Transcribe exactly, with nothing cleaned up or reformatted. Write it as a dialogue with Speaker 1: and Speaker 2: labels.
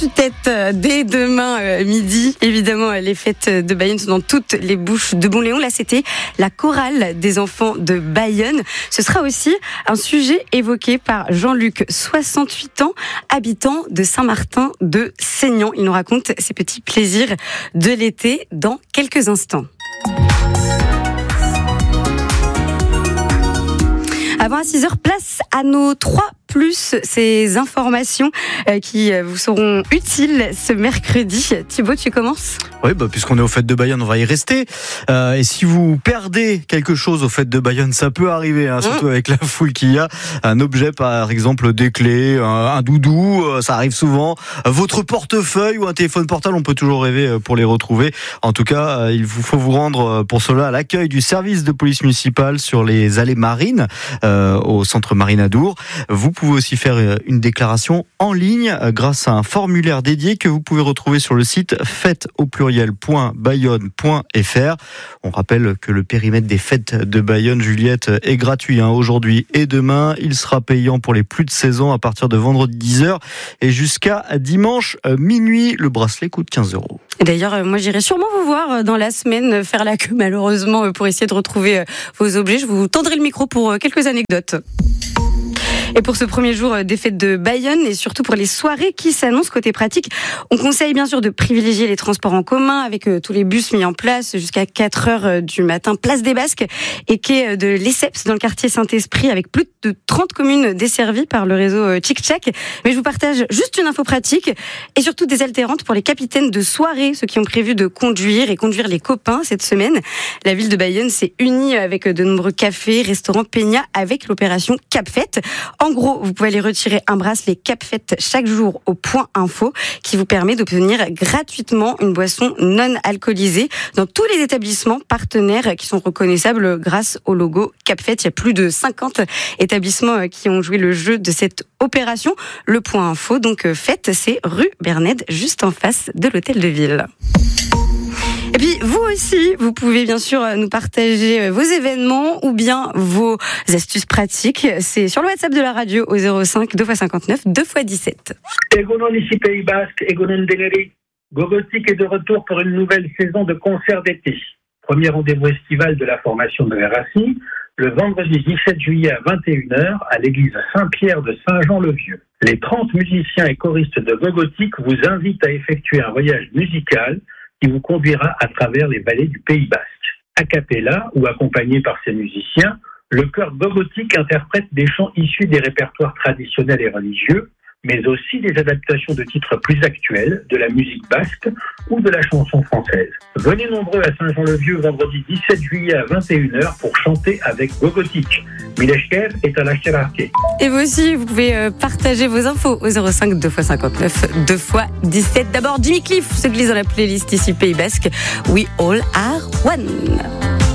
Speaker 1: Tête dès demain euh, midi. Évidemment, les fêtes de Bayonne sont dans toutes les bouches de Bonléon. Là, c'était la chorale des enfants de Bayonne. Ce sera aussi un sujet évoqué par Jean-Luc, soixante-huit ans, habitant de Saint-Martin de Seignan. Il nous raconte ses petits plaisirs de l'été dans quelques instants. Avant à six heures, place à nos trois plus, ces informations euh, qui vous seront utiles ce mercredi. Thibaut, tu commences ?
Speaker 2: Oui, bah, puisqu'on est aux fêtes de Bayonne, on va y rester. Euh, et si vous perdez quelque chose aux fêtes de Bayonne, ça peut arriver, hein, surtout mmh. avec la foule qu'il y a. Un objet, par exemple, des clés, un, un doudou, euh, ça arrive souvent. Votre portefeuille ou un téléphone portable, on peut toujours rêver pour les retrouver. En tout cas, euh, il vous faut vous rendre pour cela à l'accueil du service de police municipale sur les allées marines, euh, au centre Marinadour. Vous pouvez aussi faire une déclaration en ligne grâce à un formulaire dédié que vous pouvez retrouver sur le site fêtes au pluriel point bayonne point f r. On rappelle que le périmètre des fêtes de Bayonne, Juliette, est gratuit hein, aujourd'hui et demain. Il sera payant pour les plus de seize ans à partir de vendredi dix heures et jusqu'à dimanche minuit. Le bracelet coûte quinze euros.
Speaker 1: D'ailleurs, moi j'irai sûrement vous voir dans la semaine faire la queue malheureusement pour essayer de retrouver vos objets. Je vous tendrai le micro pour quelques anecdotes. Et pour ce premier jour des fêtes de Bayonne et surtout pour les soirées qui s'annoncent côté pratique, on conseille bien sûr de privilégier les transports en commun avec euh, tous les bus mis en place jusqu'à quatre heures du matin, place des Basques et quai de l'Esseps dans le quartier Saint-Esprit avec plus de trente communes desservies par le réseau euh, Tchic Tchac. Mais je vous partage juste une info pratique et surtout des altérantes pour les capitaines de soirée, ceux qui ont prévu de conduire et conduire les copains cette semaine. La ville de Bayonne s'est unie avec de nombreux cafés, restaurants, peñas avec l'opération Cap Fête. En gros, vous pouvez aller retirer un bracelet Cap Fête chaque jour au point info qui vous permet d'obtenir gratuitement une boisson non alcoolisée dans tous les établissements partenaires qui sont reconnaissables grâce au logo Cap Fête. Il y a plus de cinquante établissements qui ont joué le jeu de cette opération. Le point info, donc Fête, c'est rue Bernède, juste en face de l'hôtel de ville. Et puis, vous aussi, vous pouvez bien sûr nous partager vos événements ou bien vos astuces pratiques. C'est sur le WhatsApp de la radio au zéro cinq deux fois cinquante-neuf deux fois dix-sept.
Speaker 3: Egonon ici Pays Basque, Egonon Deneri. Gogotik est de retour pour une nouvelle saison de concerts d'été. Premier rendez-vous estival de la formation de R A C I, le vendredi dix-sept juillet à vingt et une heures à l'église Saint-Pierre de Saint-Jean-le-Vieux. Les trente musiciens et choristes de Gogotik vous invitent à effectuer un voyage musical qui vous conduira à travers les vallées du Pays Basque. A cappella, ou accompagné par ces musiciens, le chœur Gogotik interprète des chants issus des répertoires traditionnels et religieux, mais aussi des adaptations de titres plus actuels, de la musique basque ou de la chanson française. Venez nombreux à Saint-Jean-le-Vieux vendredi dix-sept juillet à vingt et une heures pour chanter avec Gogotik. Mileshker est à la Cherarke.
Speaker 1: Et vous aussi, vous pouvez partager vos infos au zéro cinq deux fois cinquante-neuf deux fois dix-sept. D'abord, Jimmy Cliff se glisse dans la playlist ici Pays Basque. We all are one.